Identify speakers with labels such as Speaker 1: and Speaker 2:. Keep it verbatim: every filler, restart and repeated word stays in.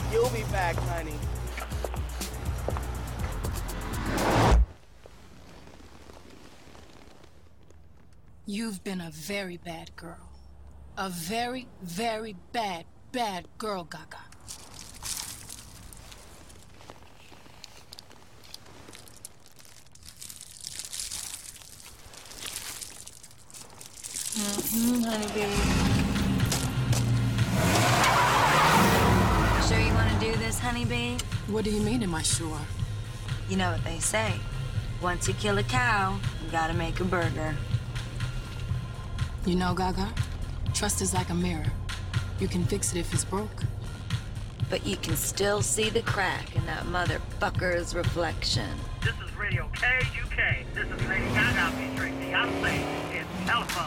Speaker 1: You'll be back, honey.
Speaker 2: You've been a very bad girl. A very, very bad, bad girl, Gaga.
Speaker 3: Mm-hmm, honeybee. Sure you want to do this, honeybee?
Speaker 2: What do you mean, am I sure?
Speaker 3: You know what they say. Once you kill a cow, you gotta make a burger.
Speaker 2: You know, Gaga, trust is like a mirror. You can fix it if it's broke.
Speaker 3: But you can still see the crack in that motherfucker's reflection.
Speaker 4: This is Radio K U K. This is Lady Gaga featuring Beyonce in Telephone.